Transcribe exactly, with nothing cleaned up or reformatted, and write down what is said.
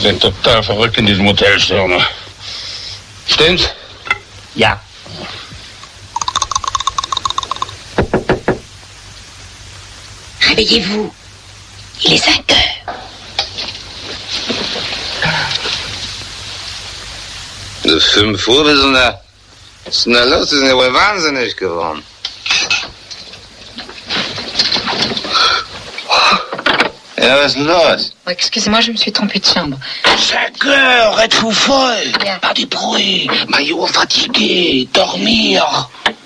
bin total verrückt in diesem Hotelzimmer. Ne? Stimmt's? Ja. Réveillez-vous. Il est cinq heures. De fünf Uhr, wir sind da. Was ist denn da los? Wir sind ja wohl wahnsinnig geworden. Ja, was ist denn los? Oh, excusez-moi, je me suis trompée de chambre. Cinq heures, êtes-vous folle? Bien. Pas du bruit, maillot fatigué, dormir.